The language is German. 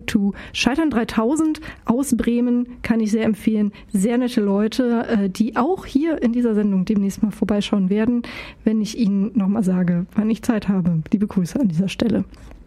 to Scheitern 3000 aus Bremen, kann ich sehr empfehlen. Sehr nette Leute, die auch hier in dieser Sendung demnächst mal vorbeischauen werden, wenn ich Ihnen nochmal sage, wann ich Zeit habe. Liebe Grüße an dieser Stelle.